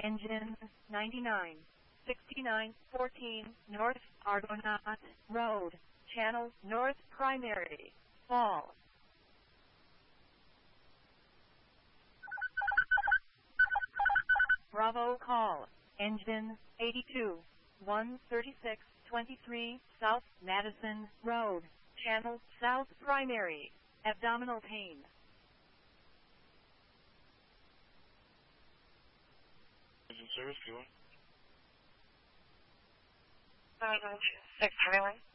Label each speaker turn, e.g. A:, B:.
A: engine 99, 6914 North Argonaut Road, channel north primary, fall. Bravo call, engine 82, 13623 South Madison Road, channel south primary, abdominal pain.
B: Engine service, go on.
C: 6 Highway.